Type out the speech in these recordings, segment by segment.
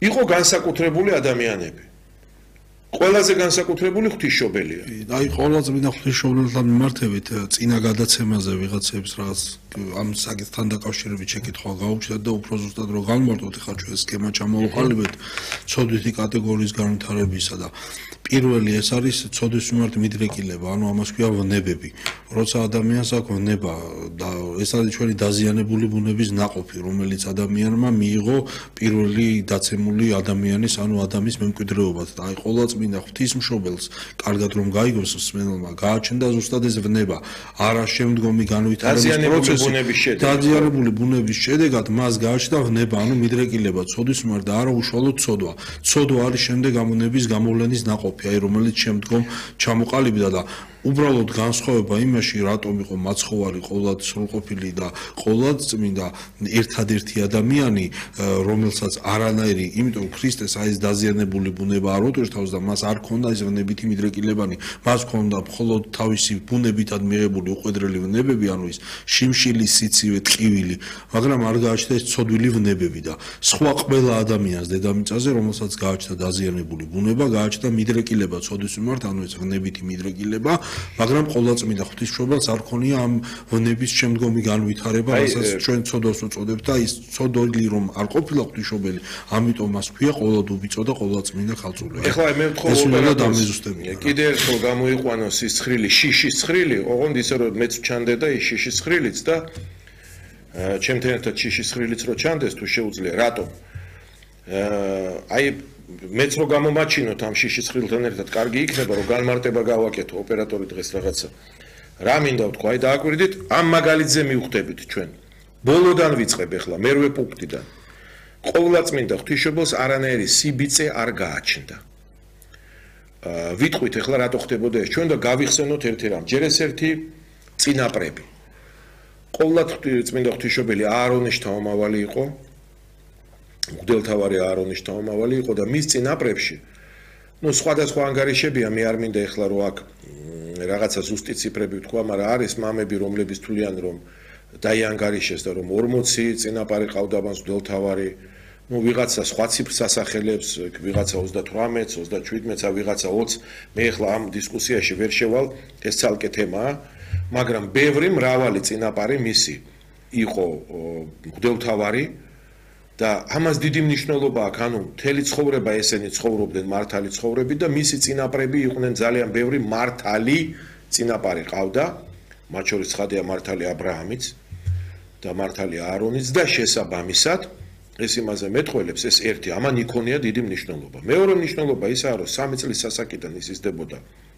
იყო განსაკუთრებული ადამიანები. ყველაზე განსაკუთრებული ღვთისმშობელია. აი ყველაზე მინდა ღვთისმშობელთან მიმართებით წინა გადაცემაზე ვიღაცებს რაღაც ამ საკითხთან დაკავშირებით შეკითხვა გაუჩნდათ და უფრო ზუსტად რო განმარტოთ ხა ჩვენ სქემა ჩამოვყალიბეთ ცოდვითი კატეგორიის განვითარებისა და პირველი ეს არის ცოდვის მიმართ მიდრეკილება, ანუ ამას ქვია ვნებები. როცა ადამიანს აქვს ვნება და ეს არის ჩვენი დაზიანებული ბუნების ნაყოფი, რომელიც ადამიანმა მიიღო პირველი დაცემული ადამიანის, ანუ ადამიანის მემკვიდრეობად და აი ყოვლადწმინდა ღვთისმშობელს კარგად რომ გაიგოს მსმენელმა, გააჩნდა ზუსტად ეს ვნება, არა შემდგომი განვითარების პროცესი, დაზიანებული ბუნების შედეგად მას გააჩნდა ვნება, ანუ მიდრეკილება ცოდვის მიმართ და არა უშუალოდ ცოდვა. ცოდვა არის შემდეგ ამ ვნების გამოვლენის ნაყოფი. რომელიც შემდგომ ჩამოყალიბდა და უბრალოდ განსხვავება იმაში, რატომ იყო მაცხოვარი ყოვლად სრულყოფილი და ყოვლად წმინდა ერთადერთი ადამიანი, რომელსაც არანაირი, იმიტომ ქრისტეს აი ეს დაზიანებული ბუნება არ უტვირთავს და მას არ ქონდა ეს ვნებითი მიდრეკილებანი, მას ქონდა მხოლოდ თავისი ბუნებითად მიღებული უყვედრელი ვნებები, ანუ ის შიმშილი, სიცივე, ტყივილი, მაგრამ არ გააჩნდა ეს ცოდვილი ვნებები და სხვა ყველა ადამიანს დედამიწაზე, რომელსაც გააჩნდა დაზიანებული ბუნება, გააჩნდა მიდრეკილება ცოდვის მიმართ, ანუ ეს ვნებითი მიდრეკილება მაგრამ ყოვლადწმინდა ღვთისმშობელს არ ქონია ამ ვნების შემდგომი განვითარება, რასაც ჩვენ ცოდვას უწოდებთ და ის ცოდვილი რომ არ ყოფილა ღვთისმშობელი, ამიტომ მას ქვია ყოვლადუბიწო და ყოვლადწმინდა ხალწულე. ეხლა მე ვთხოვ, კიდე ერთხელ გამოიყვანოს ის ცხრილი, შიშის ცხრილი, ოღონდ ისე რომ მეც ჩანდე და ის შიშის ცხრილიც და ჩემთან ერთად შიშის ცხრილიც რო ჩანდეს თუ შეუძლია, რატომ? აი მეც რო გამომაჩინოთ ამ შიშის ცხრილთან ერთად, კარგი იქნება რომ განმარტება გავაკეთო ოპერატორი დღეს რაღაცა. რა მინდა ვთქვა, აი დააკვირდით, ამ მაგალითზე მივხვდებით ჩვენ. ბოლოდან ვიწყებ ახლა, მერვე პუნქტიდან. ყოვლადწმინდა ღვთისმშობელს არანაირი სიბიწე არ გააჩნდა. ვიტყვით ახლა რატო ხდებოდა ეს? ჩვენ და გავიხსენოთ ერთი რამ. ჯერ ეს ერთი წინაპრები. ყოვლადწმინდა ღვთისმშობელი აარონის შთამომავალი იყო. მღვდელთავარი აარონის შთამომავალი იყო და მის წინაპრებში სხვადასხვა ანგარიშებია, მე არ მინდა ეხლა რომ აქ რაღაცა ზუსტი ციფრები ვთქვა, მაგრამ არის მამები, რომლებიც თვლიან რომ დაიანგარიშეს და რომ 40 წინაპარი ყავდა მას მღვდელთავარი, ვიღაცა სხვა ციფრს ასახელებს, ვიღაცა 38-ს, 37-ს, ვიღაცა 20, მე ეხლა ამ დისკუსიაში ვერ შევალ, ეს ცალკე თემაა, მაგრამ ბევრი მრავალი წინაპარი მისი იყო მღვდელთავარი და ამას დიდი მნიშვნელობა აქვს, ანუ მთელი ცხოვრება ესენი ცხოვრობდნენ მართალი ცხოვრებით და მისი წინაპრები იყვნენ ძალიან ბევრი მართალი წინაპარი ყავდა, მათ შორის ცხადია მართალი აბრაამიც და მართალი აარონიც და შესაბამისად ეს იმაზე მეტყველებს ეს ერთი, ამან იქონია დიდი მნიშვნელობა. მეორე მნიშვნელობა ისაა, რომ 3 წლის ასაკიდან ის იზრდებოდა.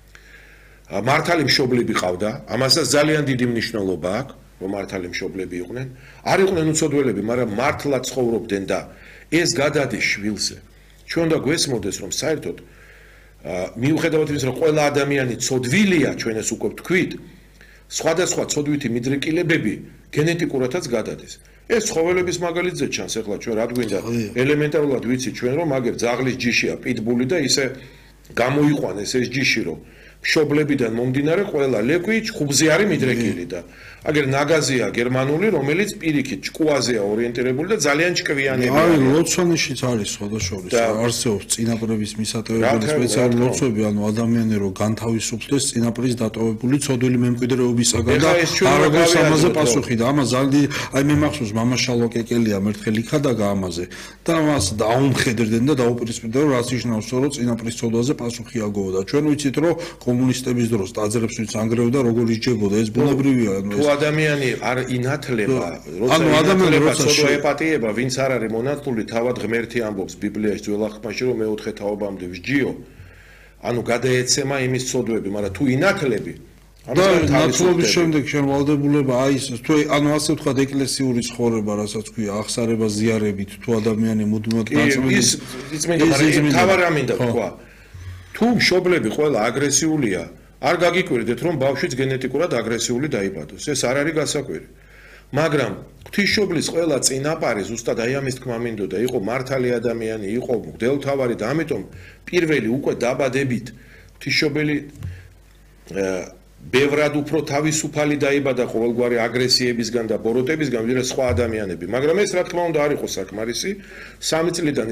მართალი მშობლები ყავდა, ამასაც ძალიან დიდი მნიშვნელობა აქვს. რომ მართალი მშობლები იყვნენ, არ იყვნენ უცოდველები, მაგრამ მართლა ცხოვრობდნენ და ეს გადადის შვილზე. ჩვენ და გვესმოდეს რომ საერთოდ მიუხედავად იმისა, რომ ყველა ადამიანი ცოდვილია, ჩვენ ეს უკვე ვთქვით, სხვადასხვა ცოდვითი მიდრეკილებები გენეტიკურადაც გადადის. ეს ცხოველების მაგალითზე ჩანს, ახლა ჩვენ რა გვინდა ელემენტარულად ვიცით ჩვენ რომ მაგერ ძაღლის ჯიშია პიტბული და ისე გამოიყვანეს ეს ჯიში რომ მშობლებიდან მომდინარე ყველა ლეკვი ხუბზე არის მიდრეკილი და აგერ ნაგაზია გერმანული, რომელიც პირიქით ჭკუაზეა ორიენტირებული და ძალიან ჭკვიანია. აი, ლოცვანიშიც არის სხვადასხვა არსებობს წინაპრების მისატევებელი სპეციალური ლოცვები, ანუ ადამიანი რო განთავისუფლდეს წინაპრის დატოვებული ცოდვილი მემკვიდრეობისაგან და არ აქვს ამაზე პასუხი და ამას ძალიან აი მე მახსოვს მამა შალვა კეკელია მერთხელ იქადაგა ამაზე და მას დაუმხედრდნენ და დაუპირისპირდნენ რომ რაც ნიშნავს რომ წინაპრის ცოდვაზე პასუხი აგოვა და ჩვენ ვიცით რომ კომუნისტების დროს ტაძრებს ვინც ანგრევდა როგორ ისჯებოდა ეს ბუნებრივია ანუ ადამიანი არ ინათლება, როცა ინათლება ცოდვა ეპატიება, ვინც არ არის მონათლული, თავად ღმერთი ამბობს ბიბლიაში ძველ აღთქმაში, რომ მეოთხე თაობამდე ვსჯიო. ანუ გადაეცემა იმის ცოდვები, მაგრამ თუ ინათლები, და ნათლობის შემდეგ შენ ვალდებულება აი ეს თუ ანუ ასე ვთქვათ ეკლესიური ცხოვრება, რასაც ქვია აღსარება ზიარებით, თუ ადამიანი მუდმივად ნაწილი ის მინდა, მაგრამ თავად რა მინდა თქვა. თუ მშობლები ყველა აგრესიულია, არ გაგიკვირდეთ რომ ბავშვიც გენეტიკურად აგრესიული დაიბადოს. ეს არ არის გასაკვირი. მაგრამ ღვთისმშობლის ყველა წინაპარი ზუსტად აი ამის თქმა მინდოდა, იყო მართალი ადამიანი, იყო მღვდელთავარი და ამიტომ პირველი უკვე დაბადებით ღვთისმშობელი ბევრად უფრო თავისუფალი დაიბადა ყოველგვარი აგრესიებისგან და ბოროტებისგან, ვიდრე სხვა ადამიანები. მაგრამ ეს რა თქმა უნდა არ იყო საკმარისი. 3 წლიდან